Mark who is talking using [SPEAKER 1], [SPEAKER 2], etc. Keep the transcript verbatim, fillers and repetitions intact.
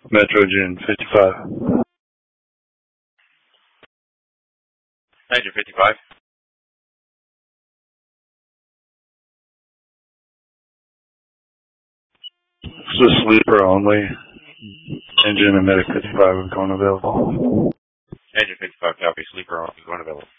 [SPEAKER 1] Metro June fifty-five.
[SPEAKER 2] Engine fifty-five.
[SPEAKER 1] It's a sleeper only. Engine and Medic fifty-five is going available.
[SPEAKER 2] Engine fifty-five, copy. Sleeper on, going available.